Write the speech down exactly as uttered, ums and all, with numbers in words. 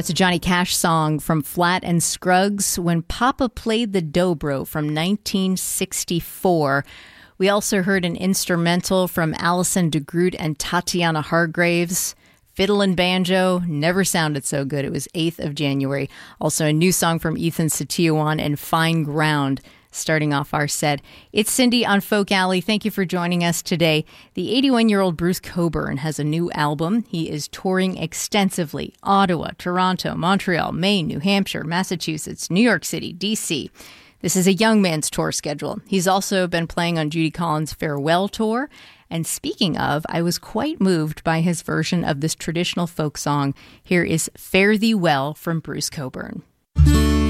That's a Johnny Cash song from Flat and Scruggs, When Papa Played the Dobro from nineteen sixty-four. We also heard an instrumental from Alison DeGroot and Tatiana Hargraves. Fiddle and Banjo never sounded so good. It was eighth of January. Also a new song from Ethan Setiawan and Fine Ground starting off our set. It's Cindy on Folk Alley. Thank you for joining us today. The eighty-one-year-old Bruce Cockburn has a new album. He is touring extensively. Ottawa, Toronto, Montreal, Maine, New Hampshire, Massachusetts, New York City, D C This is a young man's tour schedule. He's also been playing on Judy Collins' Farewell Tour. And speaking of, I was quite moved by his version of this traditional folk song. Here is Fare Thee Well from Bruce Cockburn.